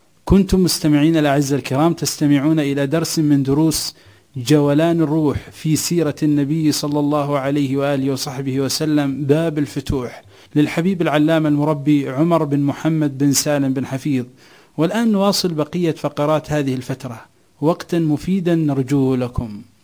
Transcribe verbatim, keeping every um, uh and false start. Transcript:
كنتم مستمعين الأعزاء الكرام تستمعون إلى درس من دروس جولان الروح في سيرة النبي صلى الله عليه وآله وصحبه وسلم، باب الفتوح للحبيب العلامة المربي عمر بن محمد بن سالم بن حفيظ. والآن نواصل بقية فقرات هذه الفترة، وقتا مفيدا نرجوه لكم.